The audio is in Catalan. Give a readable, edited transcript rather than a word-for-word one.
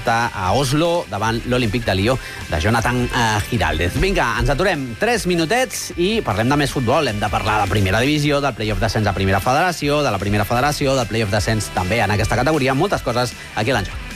dissabte a Oslo davant l'Olímpic de Lió de Jonathan Giraldez. Vinga, ens aturem 3 minutets i parlem de més futbol. Hem de parlar de primera divisió, del play-off d'ascens a primera federació, de la primera federació, del play-off d'ascens també en aquesta categoria, moltes coses aquí a l'Enjoc.